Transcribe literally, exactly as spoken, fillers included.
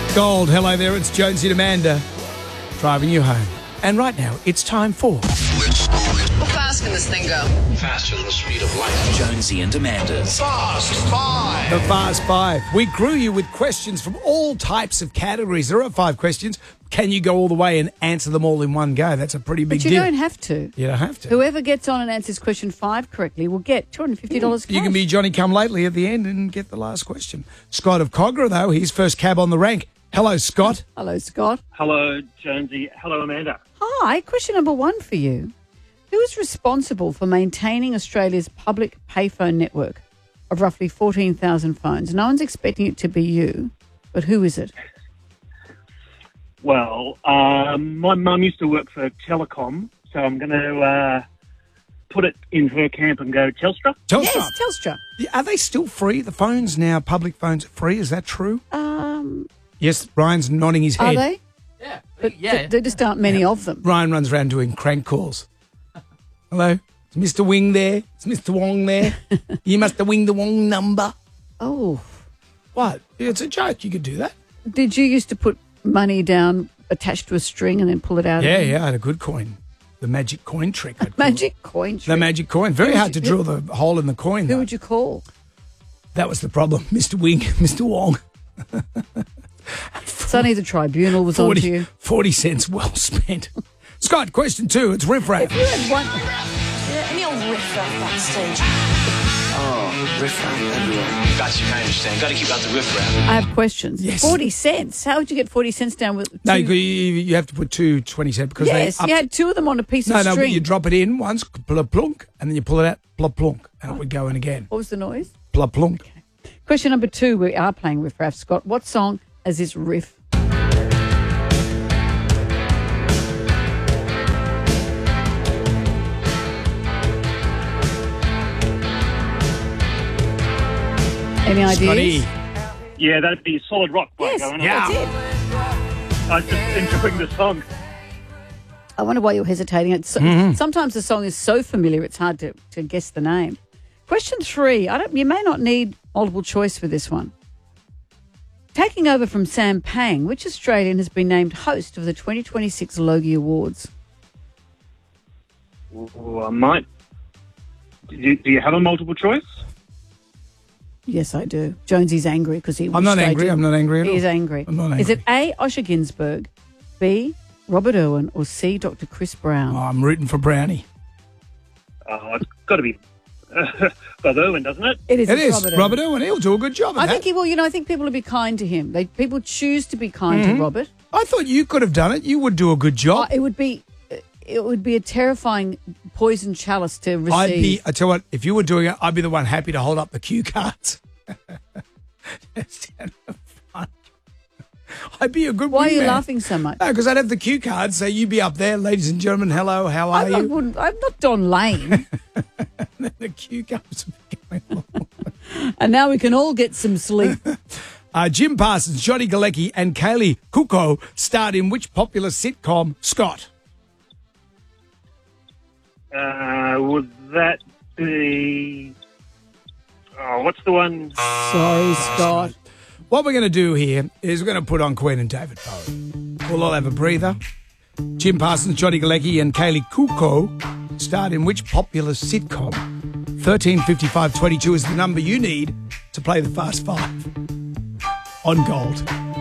Gold, hello there, it's Jonesy and Amanda driving you home. And right now, it's time for... How fast can this thing go? Faster than the speed of light. Jonesy and Amanda's Fast Five. The Fast Five. We grew you with questions from all types of categories. There are five questions. Can you go all the way and answer them all in one go? That's a pretty big But you deal. don't have to. You don't have to. Whoever gets on and answers question five correctly will get two hundred fifty dollars cash. You can be Johnny Come Lately at the end and get the last question. Scott of Cogra, though, he's first cab on the rank. Hello, Scott. Hello, Scott. Hello, Jonesy. Hello, Amanda. Hi, question number one for you. Who is responsible for maintaining Australia's public payphone network of roughly fourteen thousand phones? No one's expecting it to be you, but who is it? Well, um, my mum used to work for Telecom, so I'm going to uh, put it in her camp and go Telstra. Telstra. Yes, Telstra. Are they still free? The phones now, public phones are free. Is that true? Um, Yes, Ryan's nodding his head. are they? Yeah. But yeah. th- there just aren't many of them. Ryan runs around doing crank calls. Hello? Is Mister Wing there? Is Mister Wong there? You must have winged the Wong number. Oh. What? It's a joke. You could do that. Did you used to put money down attached to a string and then pull it out? Yeah, again? yeah, I had a good coin. The magic coin trick. I'd call it. Magic coin trick. The magic coin. Very Who hard to would you- drill the hole in the coin, Who though. would you call? That was the problem. Mister Wing, Mister Wong. Sonny the Tribunal was on to forty, you. forty cents well spent. Scott, question two. It's riff raff. If you had one... Any old riff-raff backstage. Oh, riffraff everywhere. Got you, I understand. Got to keep out the riffraff. I have questions. Yes. forty cents. How would you get forty cents down with two? No, you, you have to put two twenty cent because Yes, they up you had two of them on a piece No, of no, but string. you drop it in once, plug plunk, and then you pull it out, plug plunk, and it would go in again. What was the noise? Plug plunk. Question number two, we are playing Riff Raff. Scott, what song has this riff? Any ideas? Scotty. Yeah, that'd be Solid Rock. by Yes, going on. Yeah. that's it. I was just enjoying the song. I wonder why you're hesitating. It's so, Mm-hmm. Sometimes the song is so familiar it's hard to, to guess the name. Question three. I don't. You may not need multiple choice for this one. Taking over from Sam Pang, which Australian has been named host of the twenty twenty-six Logie Awards? Ooh, I might. Do you, do you have a multiple choice? Yes, I do. Jonesy's angry because he. I'm not wished I angry. did. I'm not angry at He all. is angry. I'm not Is it angry. A. Osher Ginsburg, B. Robert Irwin, or C. Doctor Chris Brown? Oh, I'm rooting for Brownie. Oh, it's got to be Bob Irwin, doesn't it? It is. It it's is. Robert, Robert Irwin. Irwin. He'll do a good job at I that. think he will. You know, I think people will be kind to him. They people choose to be kind Mm-hmm. to Robert. I thought you could have done it. You would do a good Oh, job. it would be. It would be a terrifying poison chalice to receive. I'd be, I tell you what, if you were doing it, I'd be the one happy to hold up the cue cards. That's kind of fun. I'd be a good Why are you wingman. laughing so much? No, because I'd have the cue cards, so you'd be up there, ladies and gentlemen, hello, how are I'm not, you? wouldn't- I'm not Don Lane. The cue cards would be going along. And now we can all get some sleep. Uh, Jim Parsons, Johnny Galecki, and Kaylee Kuko starred in which popular sitcom? Scott. Uh, would that be... Oh, what's the one? Sorry, Scott. What we're going to do here is we're going to put on Queen and David Bowie. We'll all have a breather. Jim Parsons, Johnny Galecki, and Kaylee Kuko starred in which popular sitcom? thirteen fifty-five twenty-two is the number you need to play the Fast Five on Gold.